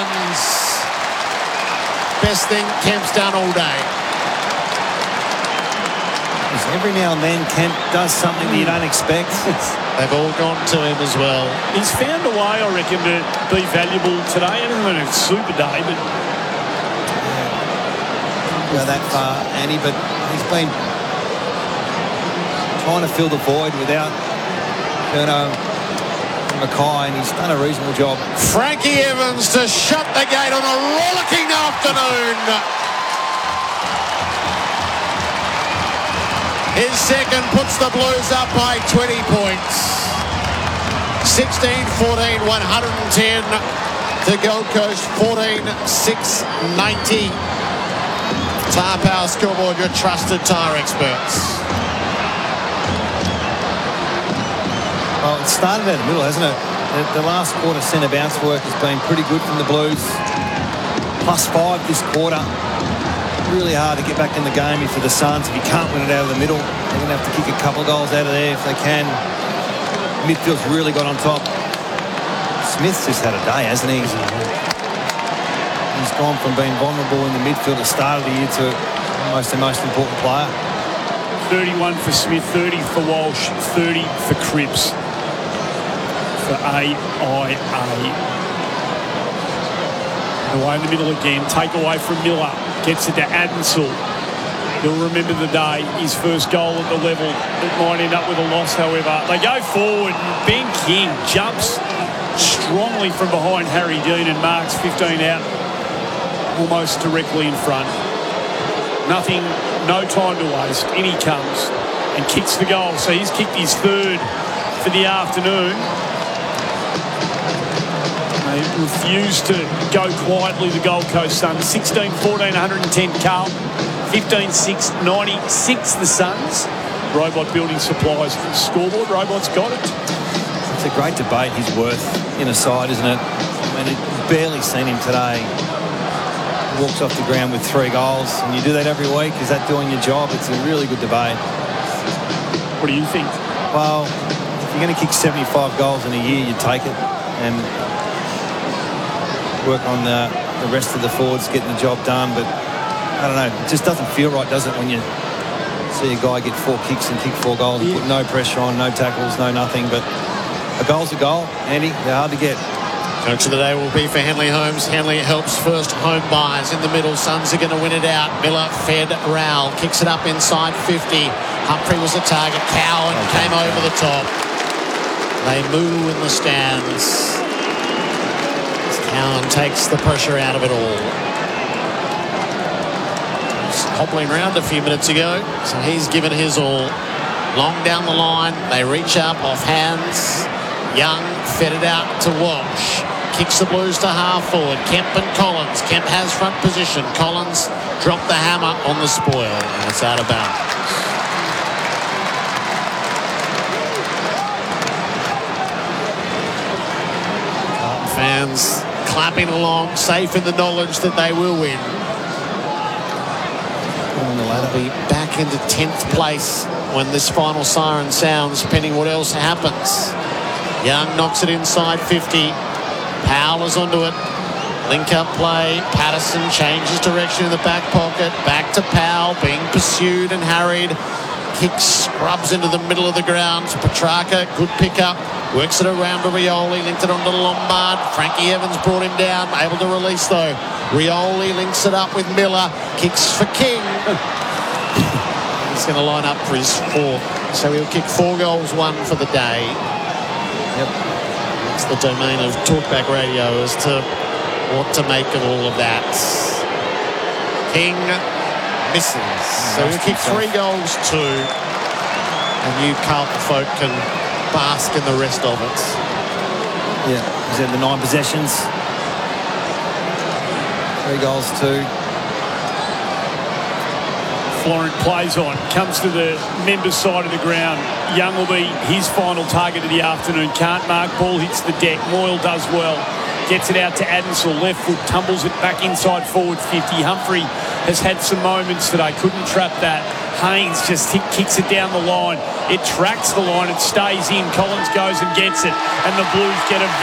Evans. Best thing Kemp's done all day. Every now and then Kemp does something that you don't expect. They've all gone to him as well. He's found a way, I reckon, to be valuable today. It hasn't been a super day, but go that far, Andy, but he's been trying to fill the void without Mackay, and he's done a reasonable job. Frankie Evans to shut the gate on a rollicking afternoon. His second puts the Blues up by 20 points. 16-14, 110 to Gold Coast, 14-6-90. Tyre Power Scoreboard, your trusted tyre experts. Well, it started out in the middle, hasn't it? The last quarter centre bounce work has been pretty good from the Blues. +5 this quarter. Really hard to get back in the game for the Suns. If you can't win it out of the middle, they're going to have to kick a couple of goals out of there if they can. Midfield's really got on top. Smith's just had a day, hasn't he? He's gone from being vulnerable in the midfield at the start of the year to almost the most important player. 31 for Smith, 30 for Walsh, 30 for Cripps. For AIA. Away in the middle again. Take away from Miller. Gets it to Adensel. He'll remember the day. His first goal at the level. It might end up with a loss, however. They go forward. Ben King jumps strongly from behind Harry Dean and marks 15 out. Almost directly in front. Nothing, no time to waste. In he comes and kicks the goal. So he's kicked his third for the afternoon. They refuse to go quietly, the Gold Coast Suns. 16-14, 110 Carlton. 15-6, 96 the Suns. Robot Building Supplies scoreboard. Robot's got it. It's a great debate, his worth in a side, isn't it? I mean, you've barely seen him today. He walks off the ground with 3 goals, and you do that every week. Is that doing your job? It's a really good debate. What do you think? Well, if you're going to kick 75 goals in a year, you take it and work on the rest of the forwards getting the job done. But I don't know, it just doesn't feel right, does it, when you see a guy get 4 kicks and kick 4 goals and put no pressure on, no tackles, no nothing. But a goal's a goal, Andy. They're hard to get. Coach of the day will be for Henley Holmes. Henley helps first home buyers in the middle. Suns are going to win it out. Miller fed Rowell. Kicks it up inside 50. Humphrey was the target. Cowan came over the top. They moo in the stands. Cowan takes the pressure out of it all. He's hobbling around a few minutes ago, so he's given his all. Long down the line. They reach up off hands. Young fed it out to Walsh. Kicks the Blues to half forward. Kemp and Collins. Kemp has front position. Collins dropped the hammer on the spoil, and it's out of bounds. Carlton fans clapping along, safe in the knowledge that they will win. They'll be back into 10th place when this final siren sounds, depending what else happens. Young knocks it inside 50. Powell is onto it. Link up play. Patterson changes direction in the back pocket. Back to Powell, being pursued and harried. Kicks, scrubs into the middle of the ground. Petrarca, good pickup. Works it around to Rioli. Linked it onto Lombard. Frankie Evans brought him down. Able to release though. Rioli links it up with Miller. Kicks for King. He's going to line up for his 4th. So he'll kick 4 goals, 1 for the day. Yep. It's the domain of Talkback Radio as to what to make of all of that. King misses. So he'll kick 3 goals, 2. And you Carlton folk can bask in the rest of it. Yeah, he's had the 9 possessions. 3 goals, 2. Florent plays on, comes to the members' side of the ground. Young will be his final target of the afternoon. Can't mark, ball hits the deck. Moyle does well. Gets it out to Adensel. Left foot tumbles it back inside forward 50. Humphrey has had some moments today. Couldn't trap that. Haynes just kicks it down the line. It tracks the line. It stays in. Collins goes and gets it. And the Blues get a